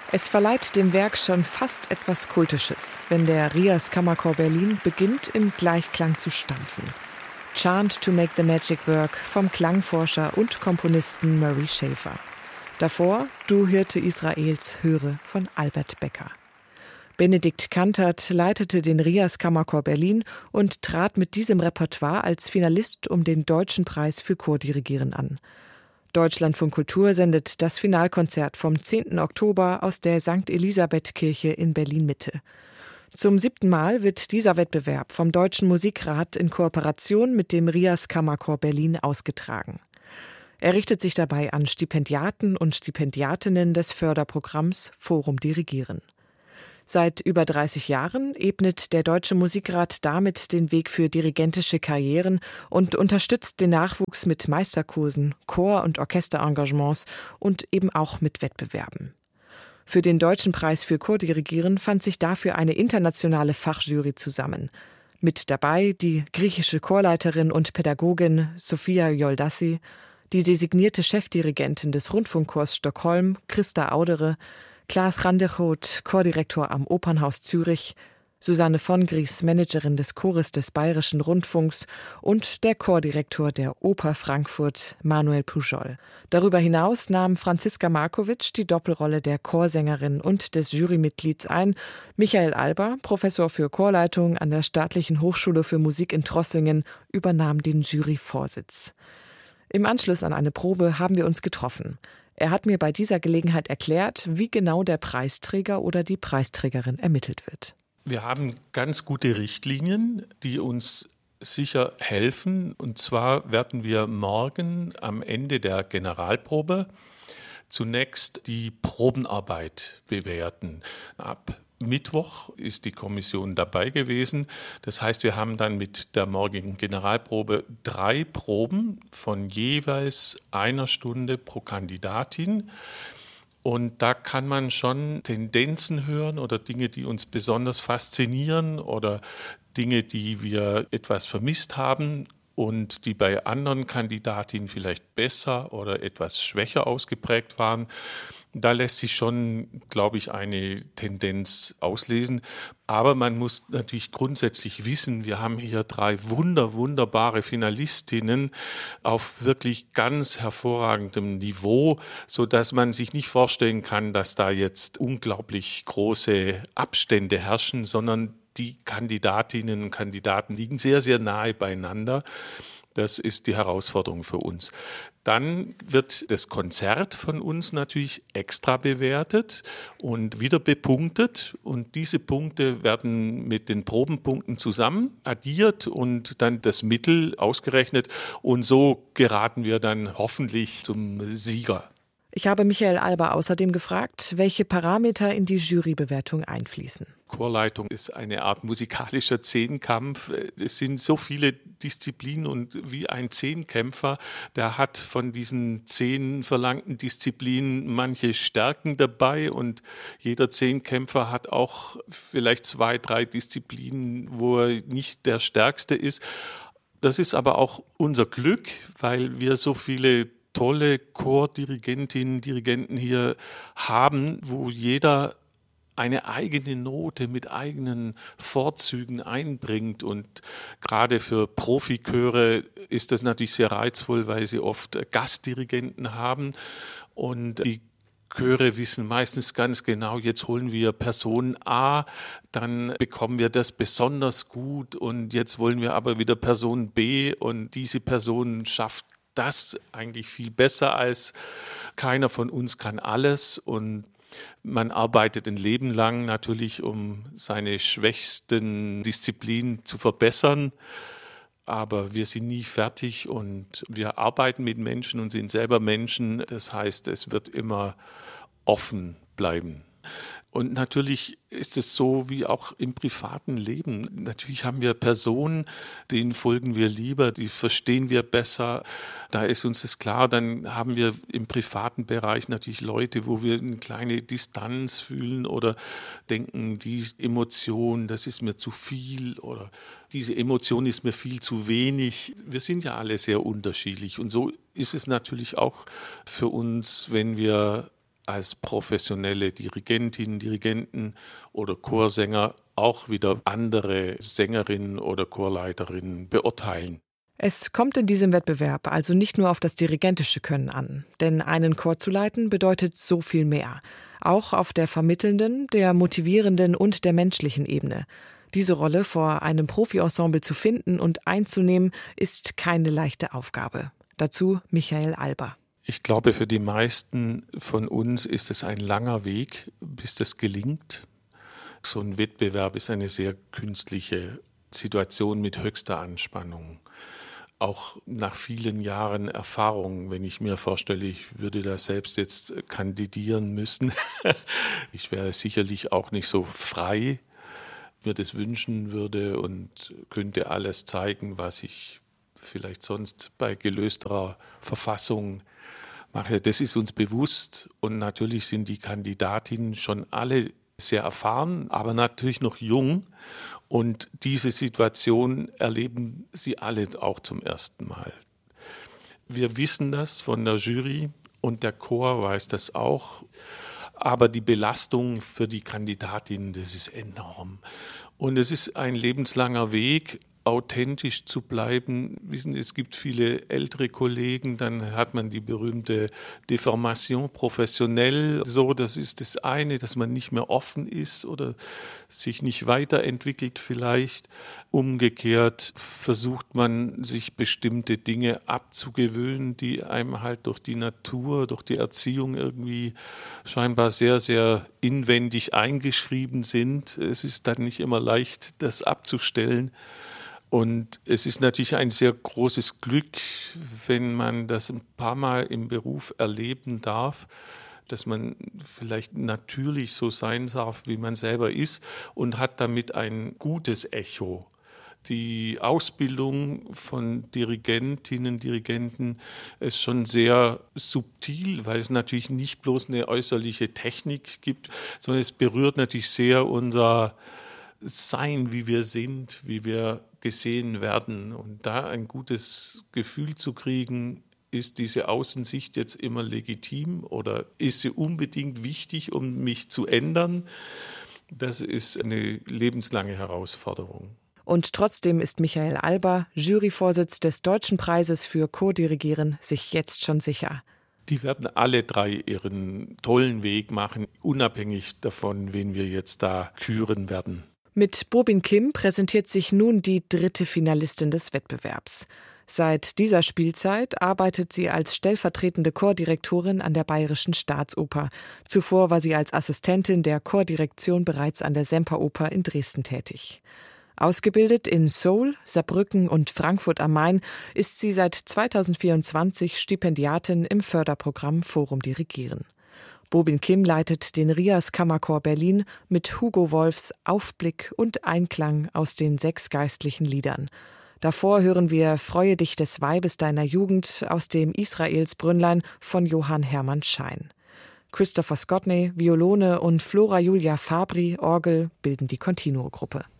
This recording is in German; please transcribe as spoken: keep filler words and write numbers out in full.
Es verleiht dem Werk schon fast etwas Kultisches, wenn der Rias Kammerchor Berlin beginnt, im Gleichklang zu stampfen. Chant to make the magic work vom Klangforscher und Komponisten Murray Schafer. Davor Du Hirte Israels höre von Albert Becker. Benedikt Kantert leitete den Rias Kammerchor Berlin und trat mit diesem Repertoire als Finalist um den Deutschen Preis für Chordirigieren an. Deutschlandfunk Kultur sendet das Finalkonzert vom zehnten Oktober aus der Sankt Elisabeth-Kirche in Berlin-Mitte. Zum siebten Mal wird dieser Wettbewerb vom Deutschen Musikrat in Kooperation mit dem Rias Kammerchor Berlin ausgetragen. Er richtet sich dabei an Stipendiaten und Stipendiatinnen des Förderprogramms Forum Dirigieren. Seit über dreißig Jahren ebnet der Deutsche Musikrat damit den Weg für dirigentische Karrieren und unterstützt den Nachwuchs mit Meisterkursen, Chor- und Orchesterengagements und eben auch mit Wettbewerben. Für den Deutschen Preis für Chordirigieren fand sich dafür eine internationale Fachjury zusammen. Mit dabei die griechische Chorleiterin und Pädagogin Sophia Yoldassi, die designierte Chefdirigentin des Rundfunkchors Stockholm, Christa Audere, Klaas Randechoot, Chordirektor am Opernhaus Zürich, Susanne von Gries, Managerin des Chores des Bayerischen Rundfunks und der Chordirektor der Oper Frankfurt, Manuel Pujol. Darüber hinaus nahm Franziska Markovic die Doppelrolle der Chorsängerin und des Jurymitglieds ein. Michael Alber, Professor für Chorleitung an der Staatlichen Hochschule für Musik in Trossingen, übernahm den Juryvorsitz. Im Anschluss an eine Probe haben wir uns getroffen. Er hat mir bei dieser Gelegenheit erklärt, wie genau der Preisträger oder die Preisträgerin ermittelt wird. Wir haben ganz gute Richtlinien, die uns sicher helfen. Und zwar werden wir morgen am Ende der Generalprobe zunächst die Probenarbeit bewerten. Ab Mittwoch ist die Kommission dabei gewesen. Das heißt, wir haben dann mit der morgigen Generalprobe drei Proben von jeweils einer Stunde pro Kandidatin. Und da kann man schon Tendenzen hören oder Dinge, die uns besonders faszinieren oder Dinge, die wir etwas vermisst haben und die bei anderen Kandidatinnen vielleicht besser oder etwas schwächer ausgeprägt waren. Da lässt sich schon, glaube ich, eine Tendenz auslesen. Aber man muss natürlich grundsätzlich wissen, wir haben hier drei wunder, wunderbare Finalistinnen auf wirklich ganz hervorragendem Niveau, sodass man sich nicht vorstellen kann, dass da jetzt unglaublich große Abstände herrschen, sondern die Kandidatinnen und Kandidaten liegen sehr, sehr nahe beieinander. Das ist die Herausforderung für uns. Dann wird das Konzert von uns natürlich extra bewertet und wieder bepunktet. Und diese Punkte werden mit den Probenpunkten zusammen addiert und dann das Mittel ausgerechnet. Und so geraten wir dann hoffentlich zum Sieger. Ich habe Michael Alber außerdem gefragt, welche Parameter in die Jurybewertung einfließen. Chorleitung ist eine Art musikalischer Zehnkampf. Es sind so viele Disziplinen und wie ein Zehnkämpfer, der hat von diesen zehn verlangten Disziplinen manche Stärken dabei und jeder Zehnkämpfer hat auch vielleicht zwei, drei Disziplinen, wo er nicht der Stärkste ist. Das ist aber auch unser Glück, weil wir so viele tolle Chordirigentinnen, Dirigenten hier haben, wo jeder eine eigene Note mit eigenen Vorzügen einbringt. Und gerade für Profichöre ist das natürlich sehr reizvoll, weil sie oft Gastdirigenten haben. Und die Chöre wissen meistens ganz genau, jetzt holen wir Person A, dann bekommen wir das besonders gut. Und jetzt wollen wir aber wieder Person B und diese Person schafft das eigentlich viel besser als keiner von uns kann alles. Und man arbeitet ein Leben lang natürlich, um seine schwächsten Disziplinen zu verbessern. Aber wir sind nie fertig und wir arbeiten mit Menschen und sind selber Menschen. Das heißt, es wird immer offen bleiben. Und natürlich ist es so wie auch im privaten Leben. Natürlich haben wir Personen, denen folgen wir lieber, die verstehen wir besser. Da ist uns das klar. Dann haben wir im privaten Bereich natürlich Leute, wo wir eine kleine Distanz fühlen oder denken, die Emotion, das ist mir zu viel oder diese Emotion ist mir viel zu wenig. Wir sind ja alle sehr unterschiedlich. Und so ist es natürlich auch für uns, wenn wir als professionelle Dirigentinnen, Dirigenten oder Chorsänger auch wieder andere Sängerinnen oder Chorleiterinnen beurteilen. Es kommt in diesem Wettbewerb also nicht nur auf das dirigentische Können an, denn einen Chor zu leiten bedeutet so viel mehr. Auch auf der vermittelnden, der motivierenden und der menschlichen Ebene. Diese Rolle vor einem Profi-Ensemble zu finden und einzunehmen, ist keine leichte Aufgabe. Dazu Michael Alber. Ich glaube, für die meisten von uns ist es ein langer Weg, bis das gelingt. So ein Wettbewerb ist eine sehr künstliche Situation mit höchster Anspannung. Auch nach vielen Jahren Erfahrung, wenn ich mir vorstelle, ich würde da selbst jetzt kandidieren müssen. Ich wäre sicherlich auch nicht so frei, mir das wünschen würde und könnte alles zeigen, was ich vielleicht sonst bei gelösterer Verfassung mache. Das ist uns bewusst und natürlich sind die Kandidatinnen schon alle sehr erfahren, aber natürlich noch jung. Und diese Situation erleben sie alle auch zum ersten Mal. Wir wissen das von der Jury und der Chor weiß das auch. Aber die Belastung für die Kandidatinnen, das ist enorm. Und es ist ein lebenslanger Weg, authentisch zu bleiben. Wissen, es gibt viele ältere Kollegen, dann hat man die berühmte Deformation professionell. So, das ist das eine, dass man nicht mehr offen ist oder sich nicht weiterentwickelt vielleicht. Umgekehrt versucht man, sich bestimmte Dinge abzugewöhnen, die einem halt durch die Natur, durch die Erziehung irgendwie scheinbar sehr, sehr inwendig eingeschrieben sind. Es ist dann nicht immer leicht, das abzustellen. Und es ist natürlich ein sehr großes Glück, wenn man das ein paar Mal im Beruf erleben darf, dass man vielleicht natürlich so sein darf, wie man selber ist und hat damit ein gutes Echo. Die Ausbildung von Dirigentinnen, Dirigenten ist schon sehr subtil, weil es natürlich nicht bloß eine äußerliche Technik gibt, sondern es berührt natürlich sehr unser Sein, wie wir sind, wie wir gesehen werden. Und da ein gutes Gefühl zu kriegen, ist diese Außensicht jetzt immer legitim oder ist sie unbedingt wichtig, um mich zu ändern? Das ist eine lebenslange Herausforderung. Und trotzdem ist Michael Alber, Juryvorsitz des Deutschen Preises für Chordirigieren, sich jetzt schon sicher. Die werden alle drei ihren tollen Weg machen, unabhängig davon, wen wir jetzt da küren werden. Mit Bobin Kim präsentiert sich nun die dritte Finalistin des Wettbewerbs. Seit dieser Spielzeit arbeitet sie als stellvertretende Chordirektorin an der Bayerischen Staatsoper. Zuvor war sie als Assistentin der Chordirektion bereits an der Semperoper in Dresden tätig. Ausgebildet in Seoul, Saarbrücken und Frankfurt am Main ist sie seit zweitausendvierundzwanzig Stipendiatin im Förderprogramm Forum Dirigieren. Bobin Kim leitet den Rias Kammerchor Berlin mit Hugo Wolfs Aufblick und Einklang aus den sechs geistlichen Liedern. Davor hören wir Freue dich des Weibes deiner Jugend aus dem Israelsbrünnlein von Johann Hermann Schein. Christopher Scotney, Violone und Flora Julia Fabri, Orgel bilden die Continuo-Gruppe.